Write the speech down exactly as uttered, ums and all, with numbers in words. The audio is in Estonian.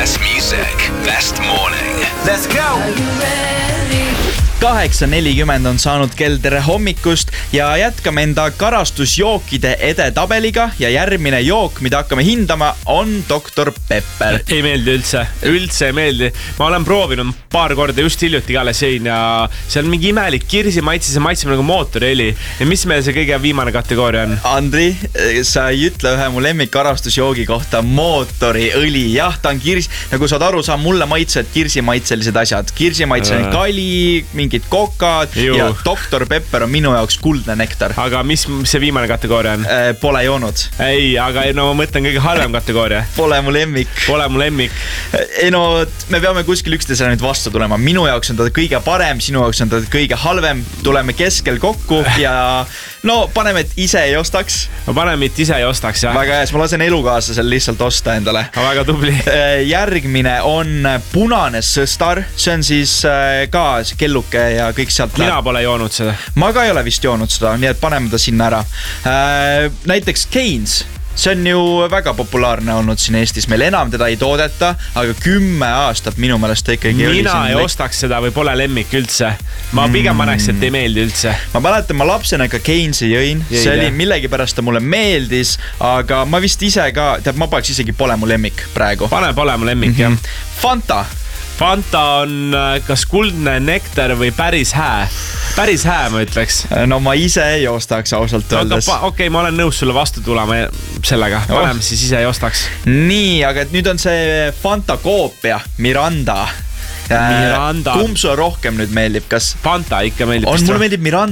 Best music, best morning. Let's go! kaheksa nelikümmend on saanud kell, tere hommikust ja jätkame enda karastusjookide edetabeliga ja järgmine jook, mida hakkame hindama, on doktor Pepper. Ei meeldi üldse, üldse ei meeldi. Ma olen proovinud paar korda, just hiljuti ka sõin ja see on mingi imelik kirsi maitse, see maitseb nagu mootoriõli. Ja mis meil see kõige viimane kategooria on? Andri, sa ei ütle ühe mu lemmik karastusjoogi kohta mootoriõli. Jah, ta on kirs, nagu saad aru, saa mulle maitsed kirsimaitselised asjad. Kirsimaitseline kali, mingid kokad Juh. Ja doktor Pepper on minu jaoks kuldne nektar. Aga mis see viimane kategooria on? Pole joonud. Ei, aga no ma mõtlen kõige halvem kategooria. Pole mu lemmik. Pole mu lemmik. Ei no, me peame kuskil üksteisele nüüd vastu tulema. Minu jaoks on ta kõige parem, sinu jaoks on ta kõige halvem. Tuleme keskel kokku ja no paneme, et ise ei ostaks. No paneme, et ise ei ostaks, jah. Väga hea, ma lasen elukaaslasel lihtsalt osta endale. Väga tubli. Järgmine on punane sõstar. See on siis ka kelluke ja kõik sealt Mina läheb. Pole joonud seda. Ma ka ei ole vist joonud seda, nii et paneme ta sinna ära. Näiteks Keynes. See on ju väga populaarne olnud siin Eestis. Meil enam teda ei toodeta, aga kümme aastat minu meelest ikkagi oli Mina ei ostaks seda või pole lemmik üldse. Ma pigem paneks, et ei meeldi üldse. Ma mäletan, ma lapsena ka Keynesi jõin. See oli millegi pärast ta mulle meeldis, aga ma vist ise ka, tead, ma paneks isegi pole mu lemmik praegu. Pane pole mu lemmik, jah. Fanta. Fanta on kas kuldne nektar või päris hää. Päris hää, ma ütleks. No ma ise ei ostaks ausalt öeldes. Okei, okay, ma olen nõus sulle vastu tulema sellega. Paneme siis ise ei ostaks. Nii, aga nüüd on see Fanta koopia, Miranda. Miranda. Kumb sulle rohkem nüüd meeldib? Kas Fanta ikka meeldib. On, mulle meeldib Miranda.